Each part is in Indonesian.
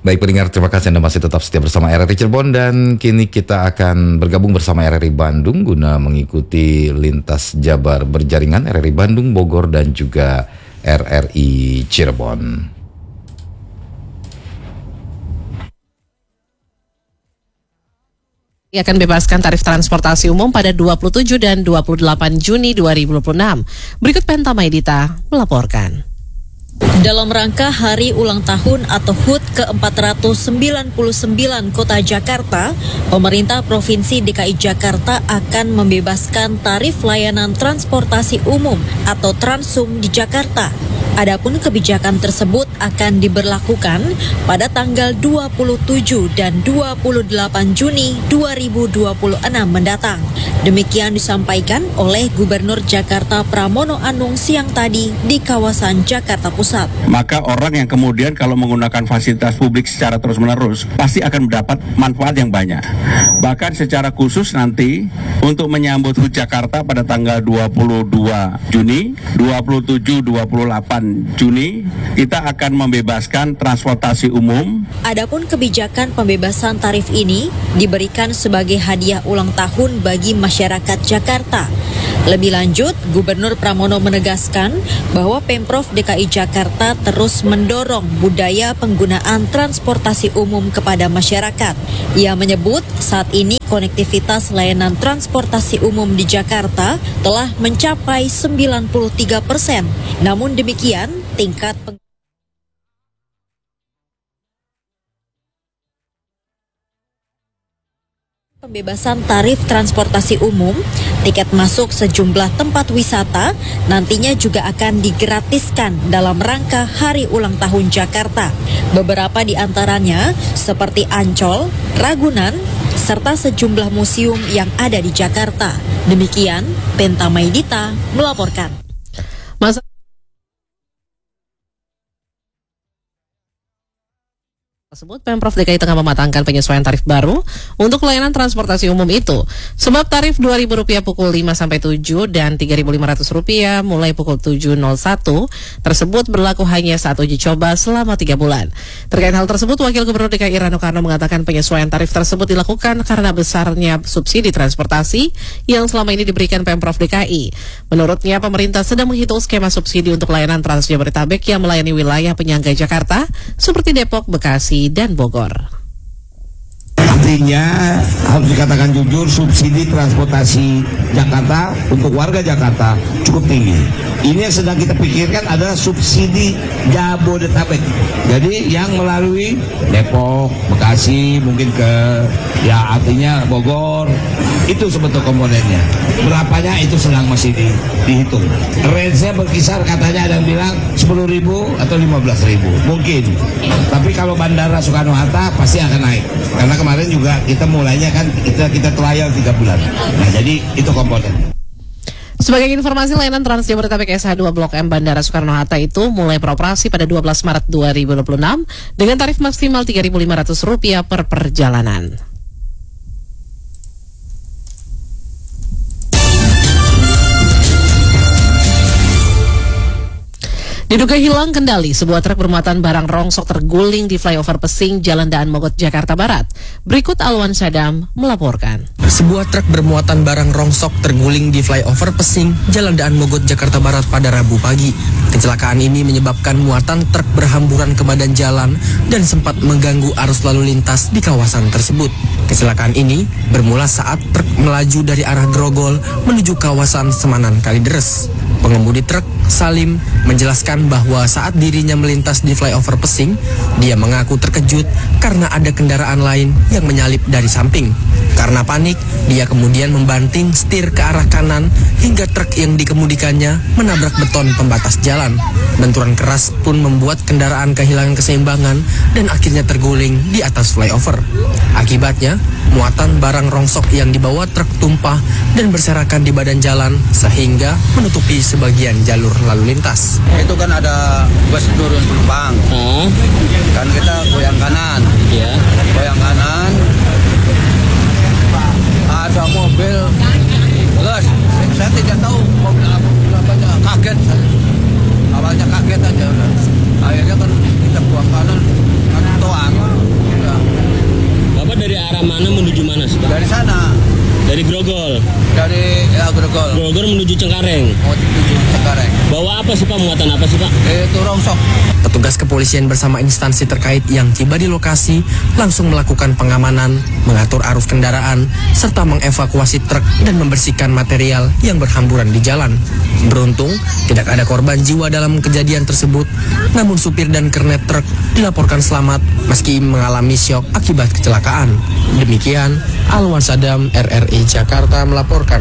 Baik pendengar, terima kasih Anda masih tetap setia bersama RRI Cirebon dan kini kita akan bergabung bersama RRI Bandung guna mengikuti lintas Jabar berjaringan RRI Bandung, Bogor dan juga RRI Cirebon. Akan bebaskan tarif transportasi umum pada 27 dan 28 Juni 2026. Berikut Penta Maidita melaporkan. Dalam rangka Hari Ulang Tahun atau HUT ke-499 Kota Jakarta, pemerintah Provinsi DKI Jakarta akan membebaskan tarif layanan transportasi umum atau Transum di Jakarta. Adapun kebijakan tersebut akan diberlakukan pada tanggal 27 dan 28 Juni 2026 mendatang. Demikian disampaikan oleh Gubernur Jakarta Pramono Anung siang tadi di kawasan Jakarta Pusat. Maka orang yang kemudian kalau menggunakan fasilitas publik secara terus-menerus pasti akan mendapat manfaat yang banyak. Bahkan secara khusus nanti untuk menyambut HUT Jakarta pada tanggal 22 Juni, 27, 28 Juni, kita akan membebaskan transportasi umum. Adapun kebijakan pembebasan tarif ini diberikan sebagai hadiah ulang tahun bagi masyarakat Jakarta. Lebih lanjut, Gubernur Pramono menegaskan bahwa Pemprov DKI Jakarta terus mendorong budaya penggunaan transportasi umum kepada masyarakat. Ia menyebut saat ini konektivitas layanan transportasi umum di Jakarta telah mencapai 93%. Namun demikian, tingkat pembebasan tarif transportasi umum, tiket masuk sejumlah tempat wisata nantinya juga akan digratiskan dalam rangka Hari Ulang Tahun Jakarta. Beberapa di antaranya seperti Ancol, Ragunan, serta sejumlah museum yang ada di Jakarta. Demikian, Penta Maidita melaporkan. Tersebut, Pemprov DKI tengah mematangkan penyesuaian tarif baru untuk layanan transportasi umum itu. Sebab tarif Rp2.000 pukul 5-7 dan Rp3.500 mulai pukul 7.01 tersebut berlaku hanya saat uji coba selama 3 bulan. Terkait hal tersebut, Wakil Gubernur DKI Rano Karno mengatakan penyesuaian tarif tersebut dilakukan karena besarnya subsidi transportasi yang selama ini diberikan Pemprov DKI. Menurutnya, pemerintah sedang menghitung skema subsidi untuk layanan Trans Jabodetabek yang melayani wilayah penyangga Jakarta seperti Depok, Bekasi, dan Bogor. Artinya harus dikatakan jujur, subsidi transportasi Jakarta untuk warga Jakarta cukup tinggi. Ini yang sedang kita pikirkan adalah subsidi Jabodetabek. Jadi yang melalui Depok, Bekasi, mungkin ke artinya Bogor, itu sebetulnya komponennya. Berapanya itu sedang masih dihitung. Range-nya berkisar, katanya ada yang bilang 10.000 atau 15.000 mungkin. Tapi kalau Bandara Soekarno-Hatta pasti akan naik. Karena kemarin juga kita mulainya kan kita trial 3 bulan. Nah, jadi itu komponen. Sebagai informasi, layanan Trans Jabodetabek SH2 Blok M Bandara Soekarno-Hatta itu mulai beroperasi pada 12 Maret 2026 dengan tarif maksimal Rp3.500 per perjalanan. Diduga hilang kendali, sebuah truk bermuatan barang rongsok terguling di flyover Pesing, Jalan Daan Mogot, Jakarta Barat. Berikut Alwan Sadam melaporkan. Sebuah truk bermuatan barang rongsok terguling di flyover Pesing, Jalan Daan Mogot, Jakarta Barat pada Rabu pagi. Kecelakaan ini menyebabkan muatan truk berhamburan ke badan jalan dan sempat mengganggu arus lalu lintas di kawasan tersebut. Kecelakaan ini bermula saat truk melaju dari arah Grogol menuju kawasan Semanan Kalideres. Pengemudi truk, Salim, menjelaskan bahwa saat dirinya melintas di flyover Pesing, dia mengaku terkejut karena ada kendaraan lain yang menyalip dari samping. Karena panik, dia kemudian membanting setir ke arah kanan hingga truk yang dikemudikannya menabrak beton pembatas jalan. Benturan keras pun membuat kendaraan kehilangan keseimbangan dan akhirnya terguling di atas flyover. Akibatnya, muatan barang rongsok yang dibawa truk tumpah dan berserakan di badan jalan sehingga menutupi sebagian jalur lalu lintas. Itu kan ada bus turun penumpang. Kan kita goyang kanan. Goyang kanan. Ada mobil. Terus saya tidak tahu mobil apa, kaget. Awalnya kaget aja. Akhirnya kan kita buang kanan, kan toang. Cengkareng. Mau tuju Cengkareng. Bawa apa sih Pak? Muatan apa sih Pak? Itu rongsok. Petugas kepolisian bersama instansi terkait yang tiba di lokasi langsung melakukan pengamanan, mengatur arus kendaraan, serta mengevakuasi truk dan membersihkan material yang berhamburan di jalan. Beruntung, tidak ada korban jiwa dalam kejadian tersebut, namun supir dan kernet truk dilaporkan selamat meski mengalami syok akibat kecelakaan. Demikian, Alwan Sadam, RRI Jakarta melaporkan.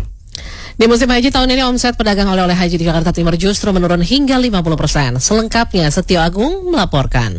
Di musim haji tahun ini omset pedagang oleh-oleh haji di Jakarta Timur justru menurun hingga 50%. Selengkapnya Setio Agung melaporkan.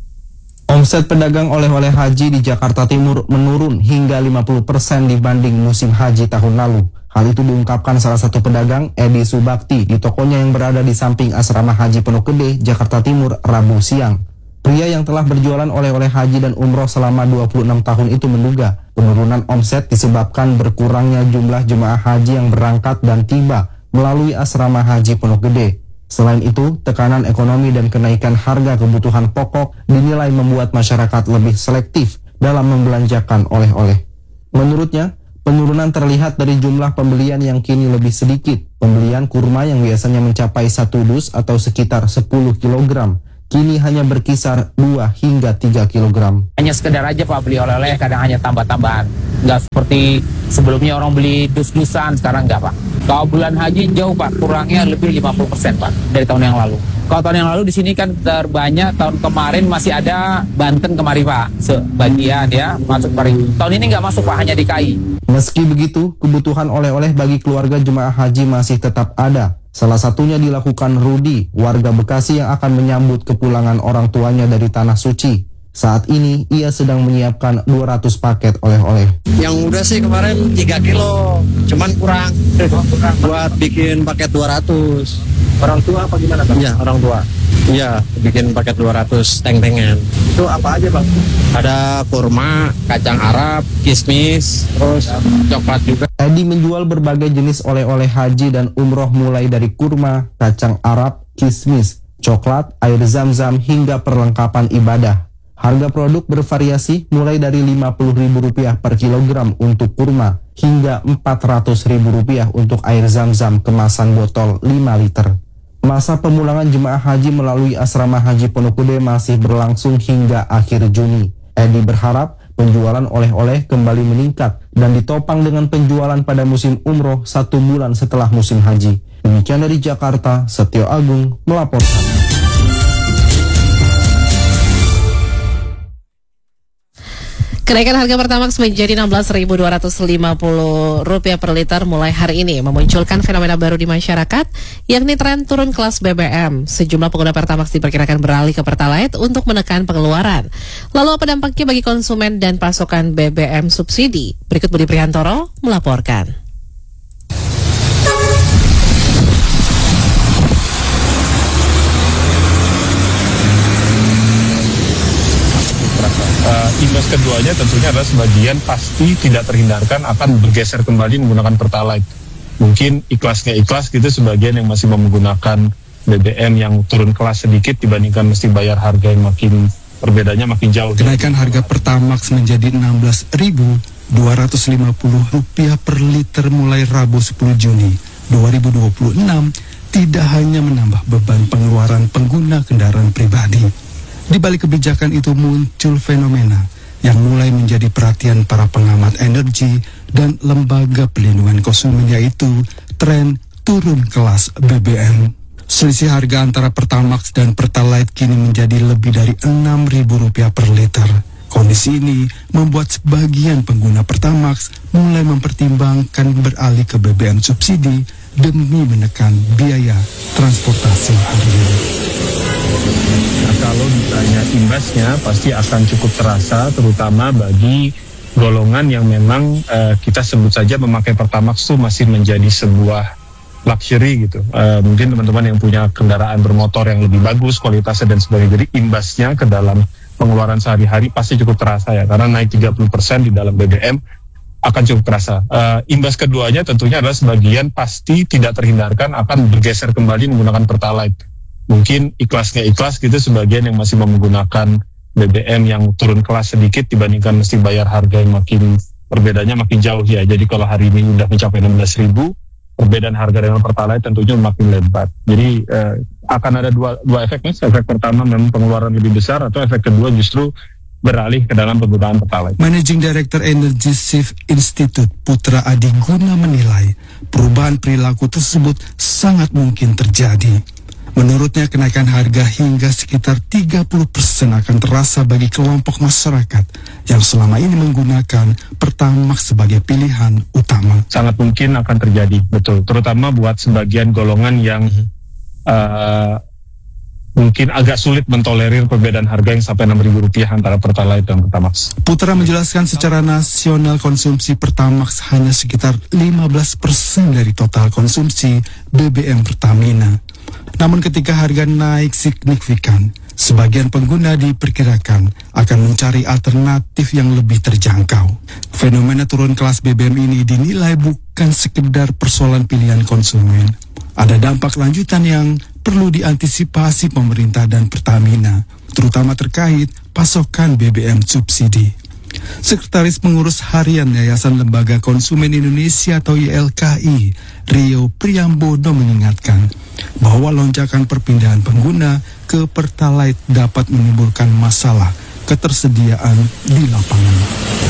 Omset pedagang oleh-oleh haji di Jakarta Timur menurun hingga 50% dibanding musim haji tahun lalu. Hal itu diungkapkan salah satu pedagang, Edi Subakti, di tokonya yang berada di samping asrama haji Pondok Gede, Jakarta Timur, Rabu siang. Pria yang telah berjualan oleh-oleh haji dan umroh selama 26 tahun itu menduga penurunan omset disebabkan berkurangnya jumlah jemaah haji yang berangkat dan tiba melalui asrama haji Pondok Gede. Selain itu, tekanan ekonomi dan kenaikan harga kebutuhan pokok dinilai membuat masyarakat lebih selektif dalam membelanjakan oleh-oleh. Menurutnya, penurunan terlihat dari jumlah pembelian yang kini lebih sedikit. Pembelian kurma yang biasanya mencapai 1 dus atau sekitar 10 kg. Kini hanya berkisar 2 hingga 3 kg. Hanya sekedar aja Pak beli oleh-oleh, kadang hanya tambah-tambahan. Nggak seperti sebelumnya orang beli dus-dusan, sekarang nggak Pak. Kalau bulan haji jauh Pak, kurangnya lebih 50% Pak dari tahun yang lalu. Kalau tahun yang lalu di sini kan terbanyak, tahun kemarin masih ada Banten kemari Pak, sebagian ya masuk Pari. Tahun ini nggak masuk Pak, hanya DKI. Meski begitu, kebutuhan oleh-oleh bagi keluarga jemaah haji masih tetap ada. Salah satunya dilakukan Rudi, warga Bekasi yang akan menyambut kepulangan orang tuanya dari Tanah Suci. Saat ini, ia sedang menyiapkan 200 paket oleh-oleh. Yang udah sih kemarin 3 kilo, cuman kurang. Buat bikin paket 200. Orang tua apa gimana Pak? Iya, orang tua. Iya, bikin paket 200 teng-tengan. Itu apa aja Bang? Ada kurma, kacang Arab, kismis, terus coklat juga. Edi menjual berbagai jenis oleh-oleh haji dan umroh mulai dari kurma, kacang Arab, kismis, coklat, air zam-zam hingga perlengkapan ibadah. Harga produk bervariasi mulai dari Rp50.000 per kilogram untuk kurma hingga Rp400.000 untuk air zam-zam kemasan botol 5 liter. Masa pemulangan jemaah haji melalui asrama haji Pondok Gede masih berlangsung hingga akhir Juni. Edi berharap penjualan oleh-oleh kembali meningkat dan ditopang dengan penjualan pada musim umroh 1 bulan setelah musim haji. Demikian dari Jakarta, Setio Agung melaporkan. Kenaikan harga Pertamax menjadi Rp16.250 per liter mulai hari ini memunculkan fenomena baru di masyarakat, yakni tren turun kelas BBM. Sejumlah pengguna Pertamax diperkirakan beralih ke Pertalite untuk menekan pengeluaran. Lalu apa dampaknya bagi konsumen dan pasokan BBM subsidi? Berikut Budi Priantoro melaporkan. Imbas keduanya tentunya adalah sebagian pasti tidak terhindarkan akan bergeser kembali menggunakan Pertalite. Mungkin ikhlasnya ikhlas gitu, sebagian yang masih menggunakan BBM yang turun kelas sedikit dibandingkan mesti bayar harga yang makin perbedaannya makin jauh. Kenaikan harga Pertamax menjadi Rp16.250 per liter mulai Rabu 10 Juni 2026 tidak hanya menambah beban pengeluaran pengguna kendaraan pribadi. Di balik kebijakan itu muncul fenomena yang mulai menjadi perhatian para pengamat energi dan lembaga pelindungan konsumen, yaitu tren turun kelas BBM. Selisih harga antara Pertamax dan Pertalite kini menjadi lebih dari Rp6.000 per liter. Kondisi ini membuat sebagian pengguna Pertamax mulai mempertimbangkan beralih ke BBM subsidi demi menekan biaya transportasi harian. Nah, kalau ditanya imbasnya pasti akan cukup terasa, terutama bagi golongan yang memang kita sebut saja memakai Pertamax itu masih menjadi sebuah luxury gitu. Mungkin teman-teman yang punya kendaraan bermotor yang lebih bagus kualitasnya dan sebagainya, jadi imbasnya ke dalam pengeluaran sehari-hari pasti cukup terasa ya, karena naik 30% di dalam BBM akan cukup terasa. Imbas keduanya tentunya adalah sebagian pasti tidak terhindarkan akan bergeser kembali menggunakan Pertalite. Mungkin ikhlasnya ikhlas gitu, sebagian yang masih menggunakan BBM yang turun kelas sedikit dibandingkan mesti bayar harga yang makin perbedaannya makin jauh ya. Jadi kalau hari ini udah mencapai 16.000, perbedaan harga dengan Pertalite tentunya makin lebat. Jadi akan ada dua efek, Mas. Efek pertama memang pengeluaran lebih besar, atau efek kedua justru beralih ke dalam penggunaan Pertalite. Managing Director Energy Shift Institute Putra Adi Guna menilai perubahan perilaku tersebut sangat mungkin terjadi. Menurutnya kenaikan harga hingga sekitar 30% akan terasa bagi kelompok masyarakat yang selama ini menggunakan Pertamax sebagai pilihan utama. Sangat mungkin akan terjadi, betul. Terutama buat sebagian golongan yang mungkin agak sulit mentolerir perbedaan harga yang sampai Rp6.000 antara Pertalite dan Pertamax. Putra menjelaskan secara nasional konsumsi Pertamax hanya sekitar 15% dari total konsumsi BBM Pertamina. Namun ketika harga naik signifikan, sebagian pengguna diperkirakan akan mencari alternatif yang lebih terjangkau. Fenomena turun kelas BBM ini dinilai bukan sekedar persoalan pilihan konsumen. Ada dampak lanjutan yang perlu diantisipasi pemerintah dan Pertamina, terutama terkait pasokan BBM subsidi. Sekretaris Pengurus Harian Yayasan Lembaga Konsumen Indonesia atau YLKI, Rio Priambodo mengingatkan bahwa lonjakan perpindahan pengguna ke Pertalite dapat menimbulkan masalah ketersediaan di lapangan.